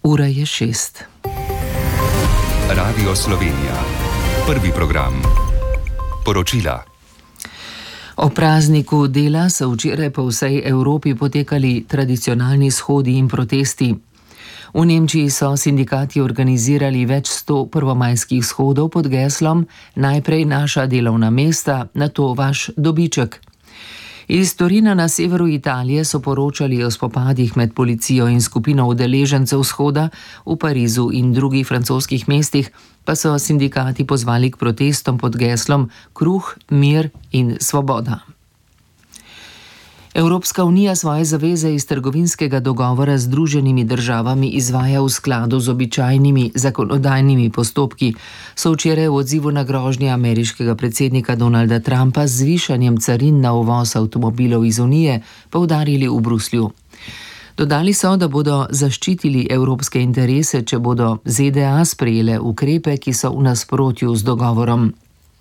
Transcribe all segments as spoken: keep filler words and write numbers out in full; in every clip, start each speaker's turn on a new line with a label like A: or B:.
A: Ura je šest.
B: Radio Slovenija. Prvi program. Poročila.
A: O prazniku dela so včeraj po vsej Evropi potekali tradicionalni shodi in protesti. V Nemčiji so sindikati organizirali več sto prvomajskih shodov pod geslom Najprej naša delovna mesta, nato vaš dobiček. Iz Torina na severu Italije so poročali o spopadih med policijo in skupino udeležencev shoda, v Parizu in drugih francoskih mestih pa so sindikati pozvali k protestom pod geslom Kruh, mir in svoboda. Evropska unija svoje zaveze iz trgovinskega dogovora z Združenimi državami izvaja v skladu z običajnimi zakonodajnimi postopki, so včeraj v odzivu na grožnje ameriškega predsednika Donalda Trumpa z zvišanjem carin na uvoz avtomobilov iz Unije poudarili v Bruslju. Dodali so, da bodo zaščitili evropske interese, če bodo Z D A sprejele ukrepe, ki so v nasprotju z dogovorom.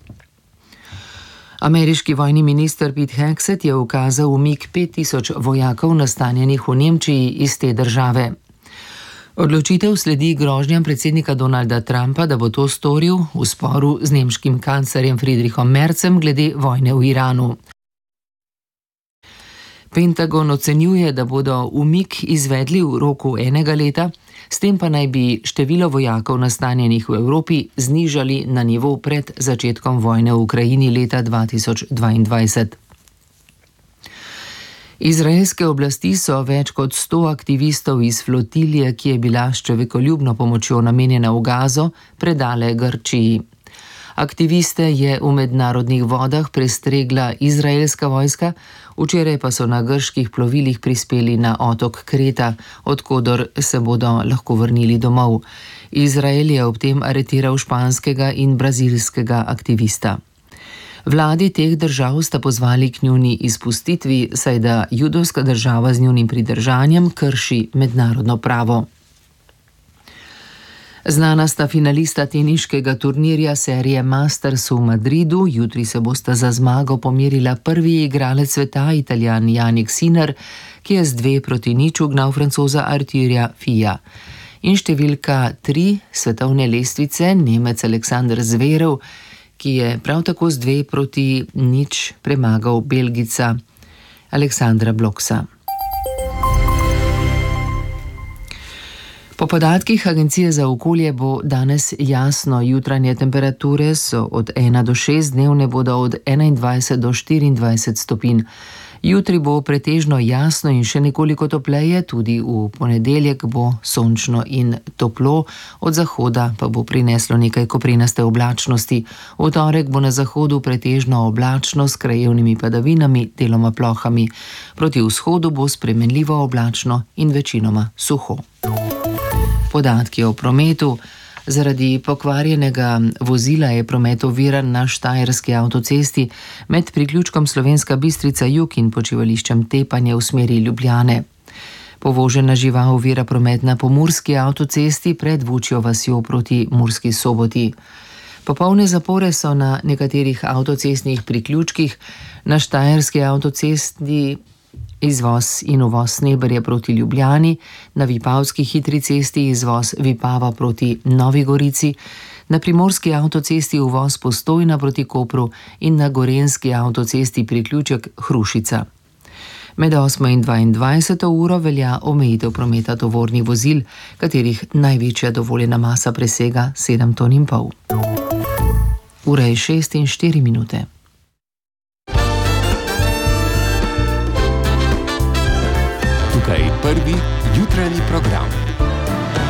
A: Ameriški vojni minister Pete Hegseth je ukazal umik pet tisoč vojakov nastanjenih v Nemčiji iz te države. Odločitev sledi grožnjam predsednika Donalda Trumpa, da bo to storil v sporu z nemškim kanclerjem Friedrichom Merzem glede vojne v Iranu. Pentagon ocenjuje, da bodo umik izvedli v roku enega leta, s tem pa naj bi število vojakov nastanjenih v Evropi znižali na nivo pred začetkom vojne v Ukrajini leta dva tisoč dvaindvajset. Izraelske oblasti so več kot sto aktivistov iz flotilije, ki je bila s človekoljubno pomočjo namenjena v Gazo, predale Grčiji. Aktiviste je v mednarodnih vodah prestregla izraelska vojska, včeraj pa so na grških plovilih prispeli na otok Kreta, odkodor se bodo lahko vrnili domov. Izrael je ob tem aretiral španskega in brazilskega aktivista. Vladi teh držav sta pozvali k njuni izpustitvi, saj da judovska država z njunim pridržanjem krši mednarodno pravo. Znana sta finalista teniškega turnirja serije Masters v Madridu, jutri se bosta za zmago pomerila prvi igralec sveta, Italijan Jannik Sinner, ki je z dve proti nič ugnal Francoza Arturja Fija. In številka tri svetovne lestvice, Nemec Alexander Zverev, ki je prav tako z dve proti nič premagal Belgica Aleksandra Bloksa. Po podatkih Agencije za okolje bo danes jasno, jutranje temperature so od ena do šest, dnevne bodo od enaindvajset do štiriindvajset stopinj. Jutri bo pretežno jasno in še nekoliko topleje, tudi v ponedeljek bo sončno in toplo, od zahoda pa bo prineslo nekaj koprenaste oblačnosti. V torek bo na zahodu pretežno oblačno s krajevnimi padavinami, deloma plohami. Proti vzhodu bo spremenljivo oblačno in večinoma suho. Podatki o prometu. Zaradi pokvarjenega vozila je promet oviran na štajerski avtocesti med priključkom Slovenska Bistrica jug in počivališčem Tepanje v smeri Ljubljane. Povožena žival ovira promet na pomurski avtocesti pred Vučjo vasjo proti Murski Soboti. Popolne zapore so na nekaterih avtocestnih priključkih, na štajerski avtocesti izvoz in uvoz Sneberje proti Ljubljani, na Vipavski hitri cesti izvoz Vipava proti Novi Gorici, na primorski avtocesti uvoz Postojna proti Kopru in na gorenski avtocesti priključek Hrušica. Med osmo in dvaindvajseto uro velja omejitev prometa tovornih vozil, katerih največja dovoljena masa presega sedem ton in pol. Ura je šest in štiri minute.
B: Tukaj prvi jutranji program.